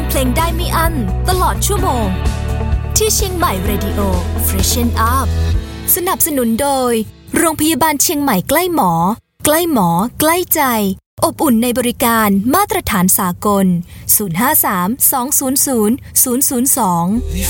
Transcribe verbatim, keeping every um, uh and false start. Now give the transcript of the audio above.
งเพลงได้ไม่อั้นตลอดชั่วโมงที่เชียงใหม่ Radio Freshen Up สนับสนุนโดยโรงพยาบาลเชียงใหม่ใกล้หมอใกล้หมอใกล้ใจอบอุ่นในบริการมาตรฐานสากลศูนย์ ห้า สาม สอง ศูนย์ ศูนย์ ศูนย์ ศูนย์ สอง